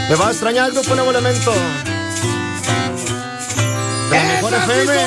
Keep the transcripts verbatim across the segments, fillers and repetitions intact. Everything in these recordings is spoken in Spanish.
Me va a extrañar el grupo Nuevo Elemento. La mejor F M.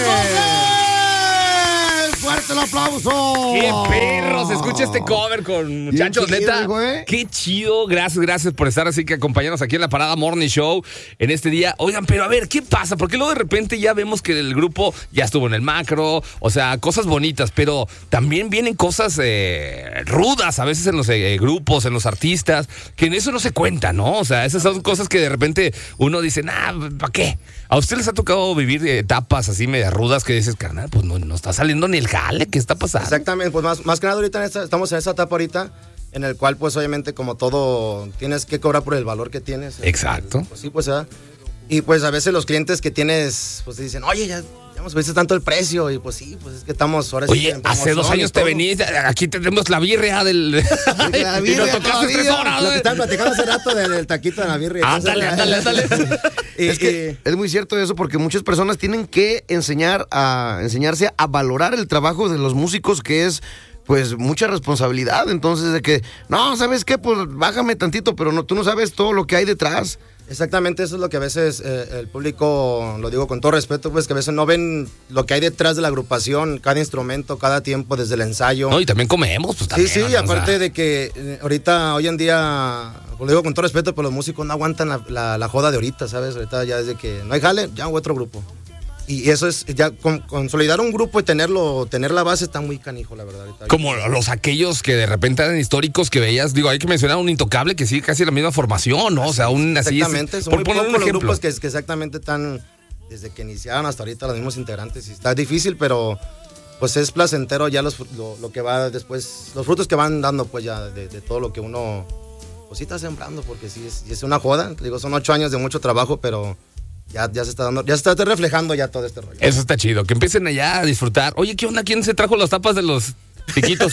¡Fuerte el aplauso! ¡Qué perro! Se escucha este cover con muchachos, chido, neta. güey. ¡Qué chido! Gracias, gracias por estar así que acompañarnos aquí en la Parada Morning Show en este día. Oigan, pero a ver, ¿qué pasa? Porque luego de repente ya vemos que el grupo ya estuvo en el macro, o sea, cosas bonitas, pero también vienen cosas eh, rudas a veces en los eh, grupos, en los artistas, que en eso no se cuenta, ¿no? O sea, esas son cosas que de repente uno dice, nah, ¿para qué? ¿A usted les ha tocado vivir etapas así medio rudas que dices, carnal, pues no, no está saliendo ni el jale? ¿Qué está pasando? Exactamente, pues más, más que nada ahorita en esta, estamos en esa etapa ahorita en el cual pues obviamente como todo tienes que cobrar por el valor que tienes. Exacto. Pues sí, pues ¿verdad? Y pues a veces los clientes que tienes pues te dicen, oye, ya, ya hemos visto tanto el precio y pues sí, pues es que estamos ahora sí. Oye, hace dos años te venís, aquí tenemos la birria del... La birria, y nos tocaste tres horas. Lo que estaban platicando hace rato del, del taquito de la birria. Ándale, ándale, ándale. Y, es que y, es muy cierto eso porque muchas personas tienen que enseñar a enseñarse a valorar el trabajo de los músicos, que es pues mucha responsabilidad. Entonces de que, no, ¿sabes qué? Pues bájame tantito, pero no, tú no sabes todo lo que hay detrás. Exactamente, eso es lo que a veces eh, el público, lo digo con todo respeto, pues que a veces no ven lo que hay detrás de la agrupación, cada instrumento, cada tiempo, desde el ensayo. No, y también comemos, pues también. Sí, sí, ¿no? aparte O sea, de que eh, ahorita, hoy en día, lo digo con todo respeto, pero los músicos no aguantan la, la, la joda de ahorita, ¿sabes? Ahorita ya desde que no hay jale, ya otro grupo. Y eso es, ya con, consolidar un grupo y tenerlo, tener la base está muy canijo, la verdad. Ahorita. Como los aquellos que de repente eran históricos que veías, digo, hay que mencionar un Intocable que sigue casi la misma formación, ¿no? O sea, un así. Exactamente, es, son por muy poner pocos un los ejemplo. grupos que, que exactamente están, desde que iniciaron hasta ahorita, los mismos integrantes. Y está difícil, pero pues es placentero ya los, lo, lo que va después, los frutos que van dando pues ya de, de todo lo que uno pues sí está sembrando, porque sí es, es una joda. Digo, son ocho años de mucho trabajo, pero ya, ya se está dando, ya se está reflejando ya todo este rollo. Eso está chido, que empiecen allá a disfrutar. Oye, ¿qué onda? ¿Quién se trajo las tapas de los piquitos?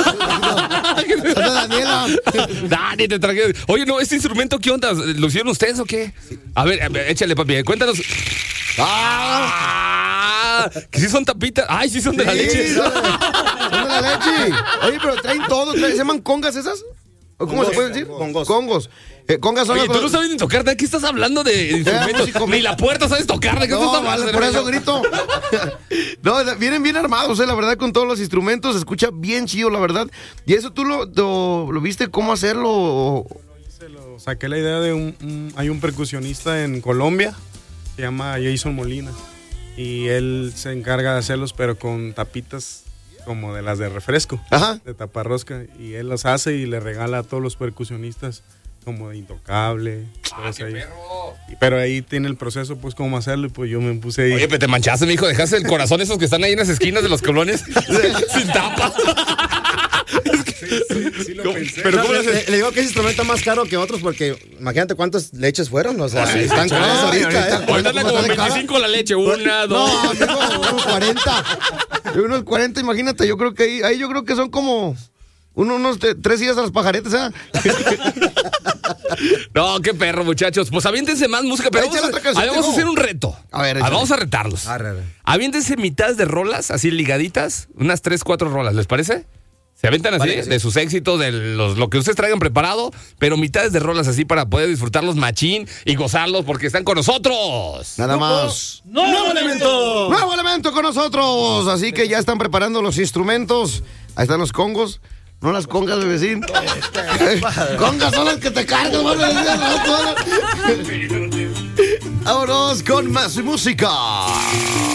Daniela. Dani, te traje. Oye, no, este instrumento, ¿qué onda? ¿Lo hicieron ustedes o qué? A ver, a ver, échale, papi, cuéntanos. ¡Ah! Que sí son tapitas. ¡Ay, sí son de la Sí, leche! son de la leche. Oye, pero traen todo. Traen, ¿se llaman congas esas? ¿O cómo Congos, se pueden decir? congos. Congos. Eh, congas son Oye, las- tú no sabes ni tocar, ¿de qué estás hablando de instrumentos? músico, Ni la puerta sabes tocar, ¿de qué No, estás hablando? vale, por eso grito. No, vienen bien armados, eh, la verdad, con todos los instrumentos. Se escucha bien chido, la verdad. ¿Y eso tú lo, lo, lo viste cómo hacerlo? Se lo saqué la idea de un, un... Hay un percusionista en Colombia, se llama Jason Molina. Y él se encarga de hacerlos, pero con tapitas como de las de refresco. Ajá. De taparrosca. Y él las hace y le regala a todos los percusionistas como de Intocable. ¡Ah, qué ahí. perro! Y, pero ahí tiene el proceso, pues, cómo hacerlo. Y pues yo me puse ahí. Oye, pero te manchaste, mijo. Dejaste el corazón esos que están ahí en las esquinas de los colones sin tapa. Sí, sí, sí lo pensé. Pero No, ¿cómo le, le haces? le digo que ese instrumento es más caro que otros porque imagínate cuántas leches fueron, o sea, Ay, están chaval, caras ahorita, ahorita- ¿eh? Ahorita anda como ¿Cómo está de cara? veinticinco la leche. Una, dos. No, amigo, unos cuarenta. De unos cuarenta, imagínate, yo creo que ahí, ahí yo creo que son como uno- unos te- tres días a los pajaretes, ¿eh? No, qué perro, muchachos. Pues aviéntense más música, pero Échale vamos, otra a, canción, a ver, vamos a hijo. hacer un reto. A ver, Ah, échale. vamos a retarlos. Arre, arre. Aviéntense mitades de rolas, así ligaditas, unas tres, cuatro rolas, ¿les parece? Se aventan así, Vale, sí. de sus éxitos, de los, lo que ustedes traigan preparado, pero mitades de rolas así para poder disfrutarlos machín y gozarlos porque están con nosotros. Nada más. ¡Nuevo elemento! Nuevo elemento con nosotros. Así que ya están preparando los instrumentos. Ahí están los congos. No las congas, bebecín. Congas son las que te cargan. Vámonos con más música.